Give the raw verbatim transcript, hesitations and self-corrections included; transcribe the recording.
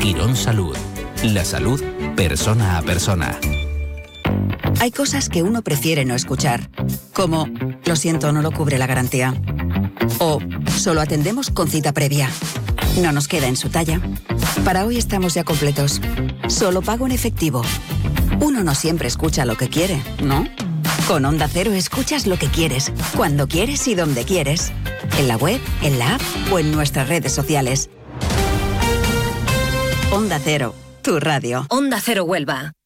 Quirón Salud. La salud persona a persona. Hay cosas que uno prefiere no escuchar, como lo siento, no lo cubre la garantía. O solo atendemos con cita previa. No nos queda en su talla. Para hoy estamos ya completos. Solo pago en efectivo. Uno no siempre escucha lo que quiere, ¿no? Con Onda Cero escuchas lo que quieres, cuando quieres y donde quieres. En la web, en la app o en nuestras redes sociales. Onda Cero, tu radio. Onda Cero Huelva.